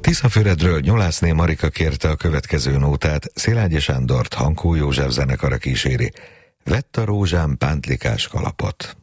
Tiszafüredről Nyolászné Marika kérte a következő nótát, Szilágyi Sándort Hankó József zenekara kíséri. Vett a rózsám pántlikás kalapot.